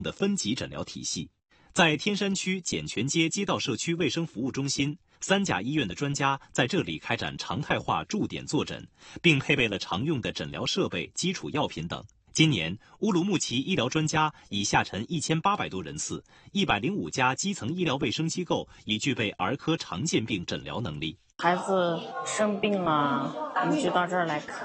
的分级诊疗体系。在天山区简泉街街道社区卫生服务中心，3甲医院的专家在这里开展常态化驻点坐诊，并配备了常用的诊疗设备、基础药品等。今年，乌鲁木齐医疗专家已下沉1800多人次，105家基层医疗卫生机构已具备儿科常见病诊疗能力。 孩子生病了，我们就到这儿来看。